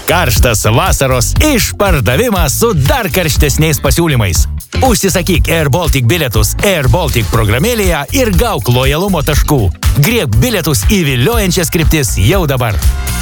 Karštas vasaros išpardavimas su dar karštesniais pasiūlymais. Užsisakyk Air Baltic bilietus Air Baltic programėlėje ir gauk lojalumo taškų. Griebk bilietus į viliojančias kryptis jau dabar.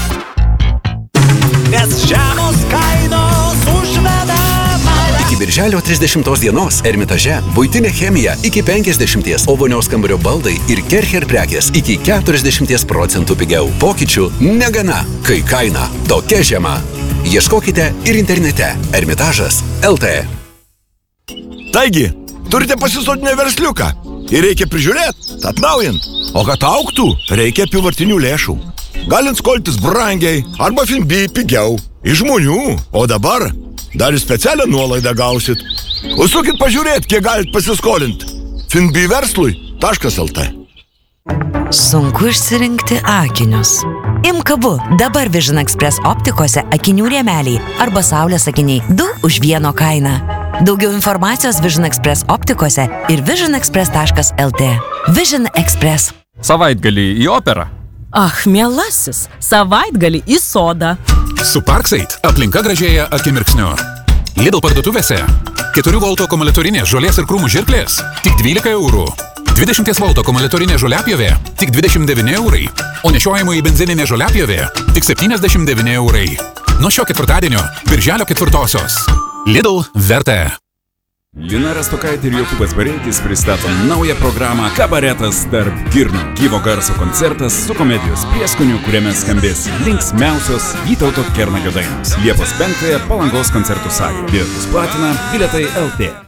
Nes žemos kainos užveda mane. Iki birželio 30 dienos Ermitaže buitinė chemija iki 50%, o vonios kambario baldai ir Kercher prekės iki 40% pigiau. Pokyčių negana, kai kaina tokia žema. Ieškokite ir internete Ermitažas LT. Taigi, turite pasisotinę versliuką ir reikia prižiūrėti, atnaujint. O kad augtų, reikia apyvartinių lėšų. Galint skoltis brangiai arba Finbi pigiau. Iš žmonių. O dabar dar ir specialią nuolaidą gausit. Užsukit pažiūrėti, kiek galit pasiskolinti. finbiverslui.lt. Sunku išsirinkti akinius. Imk abu. Dabar Vision Express optikose akinių rėmeliai arba saulės akiniai 2 už 1 kainą. Daugiau informacijos Vision Express optikose ir visionexpress.lt. Vision Express. Savaitgalį į operą. Mielasis, savaitgalį į sodą. Su Parkside aplinka gražėja akimirksniu. Lidl parduotuvėse 4 volto akumuliatorinės žolės ir krūmų žirklės tik 12 eurų. 20 volto akumuliatorinė žoliapjovė tik 29 eurai, o nešiojimo į benzininę žoliapjovė tik 79 eurai. Nuo šio ketvirtadienio, birželio 4-osios. Lidl verta. Lina Rastokaitė ir Jokūbas Bareikis pristato naują programą Kabaretas tarp girnų. Gyvo garso koncertas su komedijos prieskoniu, kuriame skambės linksmiausios Vytauto Kernagio dainos. Liepos 5 Palangos koncertų salėje. Bilietus platina Bilietai LT.